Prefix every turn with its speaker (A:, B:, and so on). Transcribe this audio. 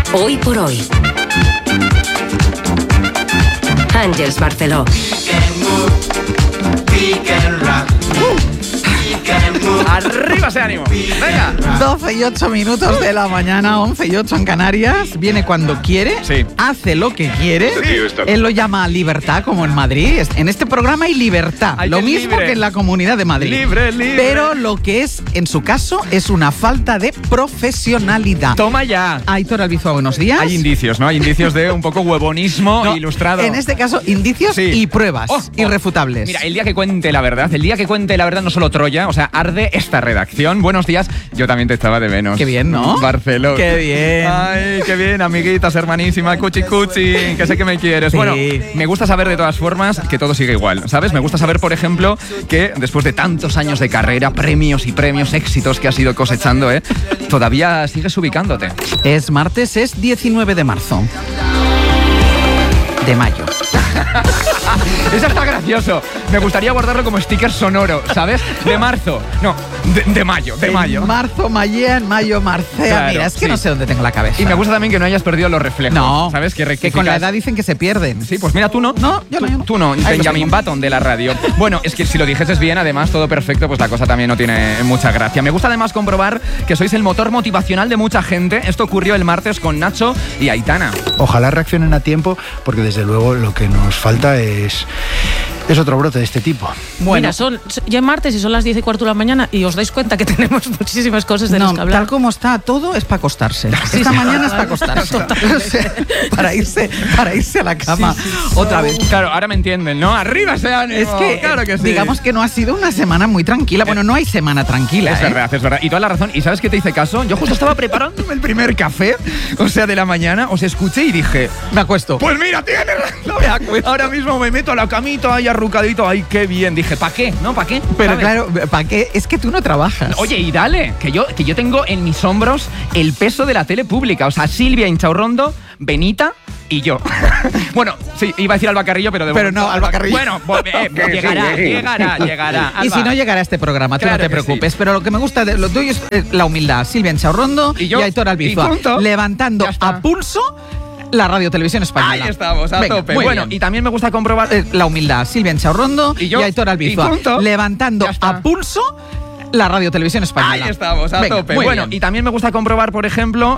A: Hoy por hoy. Àngels Barceló.
B: ¡Arriba ese ánimo! ¡Venga!
C: 12 y 8 minutos de la mañana, 11 y 8 en Canarias. Viene cuando quiere,
B: Sí.
C: hace lo que quiere. Él lo llama libertad, como en Madrid. En este programa hay libertad,
B: Hay
C: lo
B: que
C: mismo
B: libre.
C: que en la Comunidad de Madrid.
B: Libre, libre.
C: Pero lo que es, en su caso, es una falta de profesionalidad.
B: ¡Toma ya!
C: Aitor Albizu, buenos días.
B: Hay indicios, ¿no? Hay indicios de un poco huevonismo
C: No,
B: ilustrado.
C: En este caso, indicios
B: Sí.
C: y pruebas irrefutables.
B: Mira, el día que cuente la verdad, no solo Troya, o sea, arde esta redacción. Buenos días, yo también te estaba de menos.
C: Qué bien, ¿no?
B: Barcelona.
C: Qué bien.
B: Ay, qué bien, amiguitas, hermanísima, cuchi, que sé que me quieres.
C: Sí.
B: Bueno, me gusta saber de todas formas que todo sigue igual, ¿sabes? Me gusta saber, por ejemplo, que después de tantos años de carrera, premios y premios, éxitos que has ido cosechando, todavía sigues ubicándote.
C: Es martes, es 19 de marzo. De mayo.
B: Eso está gracioso. Me gustaría guardarlo como sticker sonoro, ¿sabes? De marzo. No, de mayo.
C: En marzo, mayo, marcea.
B: Claro,
C: Mira, es que
B: sí.
C: no sé dónde tengo la cabeza.
B: Y me gusta también que no hayas perdido los reflejos.
C: No,
B: ¿Sabes? Que
C: que con la edad dicen que se pierden.
B: Sí, pues mira, tú no.
C: No, yo no.
B: Tú no,
C: Ahí los
B: Benjamin
C: tengo.
B: Button de la radio. Bueno, es que si lo dijeses bien, además, todo perfecto, pues la cosa también no tiene mucha gracia. Me gusta además comprobar que sois el motor motivacional de mucha gente. Esto ocurrió el martes con Nacho y Aitana.
D: Ojalá reaccionen a tiempo, porque desde luego lo que nos falta es otro brote de este tipo.
C: Bueno,
E: Mira, ya es martes y son las 10:15 de la mañana y os dais cuenta que tenemos muchísimas cosas de las que hablar.
C: tal como está todo es para acostarse.
E: Sí,
C: Esta
E: sí,
C: mañana es para
E: total.
C: acostarse. O sea, para irse a la cama otra vez.
B: Claro, ahora me entienden, ¿no? ¡Arriba ese ánimo!
C: Es que,
B: claro que sí.
C: digamos que no ha sido una semana muy tranquila. Bueno, no hay semana tranquila.
B: Es verdad, es verdad. Y toda la razón. ¿Y sabes qué te hice caso? Yo justo estaba preparándome el primer café, o sea, de la mañana, os escuché y dije...
C: Me acuesto.
B: Pues mira, tienes razón. Ahora mismo me meto a la camita ahí arrucadito. Ay, qué bien. Dije, ¿para qué? ¿No? ¿Para qué?
C: Pero
B: ¿sabes?
C: claro, ¿para qué? Es que tú no trabajas.
B: Oye, y dale, que yo tengo en mis hombros el peso de la tele pública. O sea, Silvia Inchaurrondo, Benita y yo. Bueno, sí, iba a decir Alba Carrillo, pero de
C: Pero
B: momento,
C: no, Alba Carrillo.
B: Bueno, llegará.
C: Y si
B: Alba.
C: no llegará a este programa, tú
B: Claro
C: no te
B: que
C: preocupes.
B: sí.
C: Pero lo que me gusta de lo tuyo es la humildad. Silvia Inchaurrondo
B: Y yo,
C: Aitor Albizu,
B: y punto.
C: levantando
B: Ya está.
C: a pulso la Radio Televisión Española.
B: Ahí estamos, a
C: Venga,
B: tope.
C: muy
B: Bueno,
C: bien.
B: y también me gusta comprobar...
C: La humildad. Silvia Inchaurrondo
B: Y yo,
C: Aitor Albizu,
B: y punto.
C: levantando
B: Ya está.
C: a pulso la Radio Televisión Española.
B: Ahí estamos, a
C: Venga,
B: tope.
C: muy
B: Bueno,
C: bien.
B: y también me gusta comprobar, por ejemplo,